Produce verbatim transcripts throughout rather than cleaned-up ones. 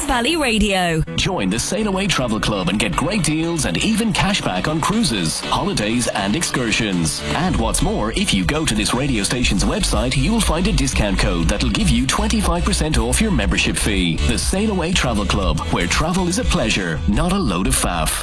Valley Radio. Join the Sail Away Travel Club and get great deals and even cashback on cruises, holidays and excursions. And what's more, if you go to this radio station's website, you'll find a discount code that'll give you twenty-five percent off your membership fee. The Sail Away Travel Club, where travel is a pleasure, not a load of faff.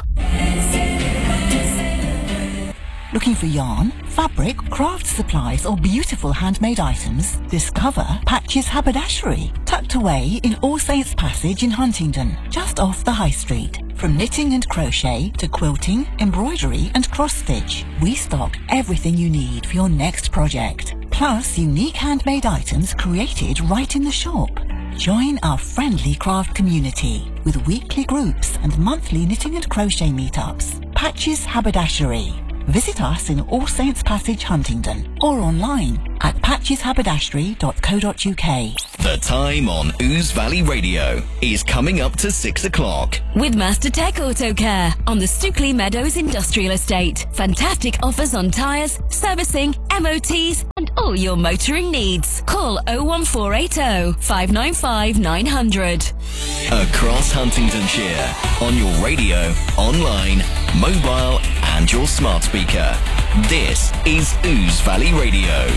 Looking for yarn, fabric, craft supplies or beautiful handmade items? Discover Patches Haberdashery, tucked away in All Saints Passage in Huntingdon, just off the High Street. From knitting and crochet to quilting, embroidery and cross-stitch, we stock everything you need for your next project. Plus unique handmade items created right in the shop. Join our friendly craft community with weekly groups and monthly knitting and crochet meetups. Patches Haberdashery. Visit us in All Saints Passage, Huntingdon, or online at patches haberdashery dot co dot uk. The time on Ouse Valley Radio is coming up to six o'clock. With Master Tech Auto Care on the Stookley Meadows Industrial Estate. Fantastic offers on tyres, servicing, M O Ts and all your motoring needs. Call oh one four eight oh, five nine five, nine hundred. Across Huntingdonshire, on your radio, online, mobile and your smart speaker. This is Ouse Valley Radio.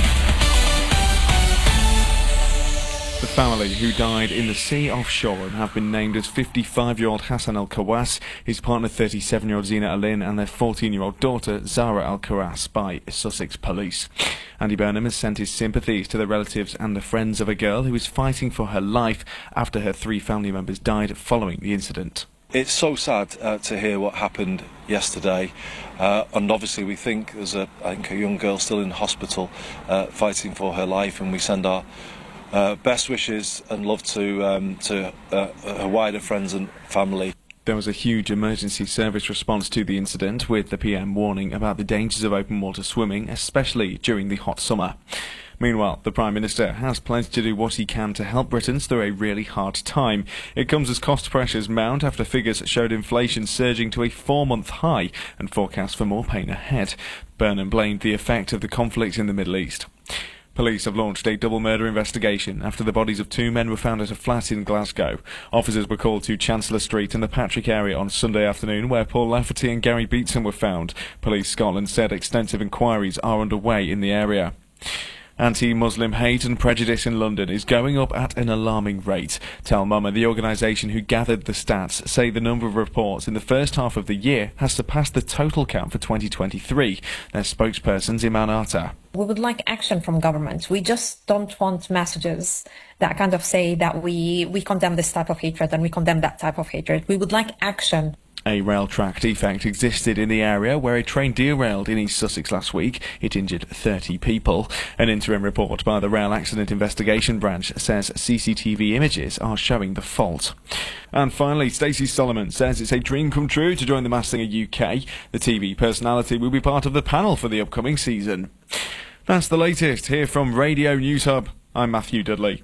The family who died in the sea off Shoreham have been named as fifty-five-year-old Hassan Al-Kawas, his partner thirty-seven-year-old Zina Alin and their fourteen-year-old daughter Zara Al-Kawas by Sussex Police. Andy Burnham has sent his sympathies to the relatives and the friends of a girl who is fighting for her life after her three family members died following the incident. It's so sad uh, to hear what happened yesterday, uh, and obviously we think there's a, I think a young girl still in hospital uh, fighting for her life, and we send our uh, best wishes and love to um, to uh, her wider friends and family. There was a huge emergency service response to the incident, with the P M warning about the dangers of open water swimming, especially during the hot summer. Meanwhile, the Prime Minister has pledged to do what he can to help Britons through a really hard time. It comes as cost pressures mount after figures showed inflation surging to a four-month high and forecasts for more pain ahead. Burnham blamed the effect of the conflict in the Middle East. Police have launched a double murder investigation after the bodies of two men were found at a flat in Glasgow. Officers were called to Chancellor Street and the Patrick area on Sunday afternoon, where Paul Lafferty and Gary Beatson were found. Police Scotland said extensive inquiries are underway in the area. Anti-Muslim hate and prejudice in London is going up at an alarming rate. Tell Mama, the organisation who gathered the stats, say the number of reports in the first half of the year has surpassed the total count for twenty twenty-three. Their spokesperson, Iman Atta. We would like action from government. We just don't want messages that kind of say that we, we condemn this type of hatred and we condemn that type of hatred. We would like action. A rail track defect existed in the area where a train derailed in East Sussex last week. It injured thirty people. An interim report by the Rail Accident Investigation Branch says C C T V images are showing the fault. And finally, Stacey Solomon says it's a dream come true to join the Masked Singer U K. The T V personality will be part of the panel for the upcoming season. That's the latest here from Radio News Hub. I'm Matthew Dudley.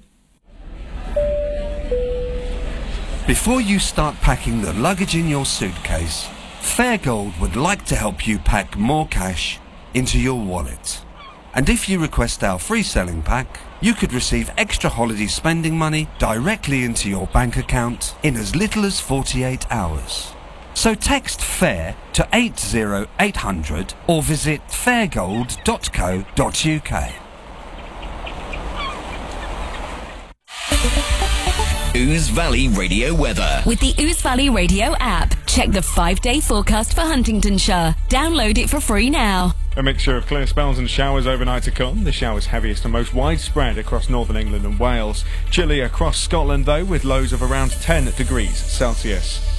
Before you start packing the luggage in your suitcase, Fairgold would like to help you pack more cash into your wallet. And if you request our free selling pack, you could receive extra holiday spending money directly into your bank account in as little as forty-eight hours. So text FAIR to eight zero eight hundred or visit fairgold dot co dot uk. Ouse Valley Radio weather. With the Ouse Valley Radio app, check the five-day forecast for Huntingdonshire. Download it for free now. A mixture of clear spells and showers overnight to come. The showers heaviest and most widespread across northern England and Wales. Chilly across Scotland though, with lows of around ten degrees Celsius.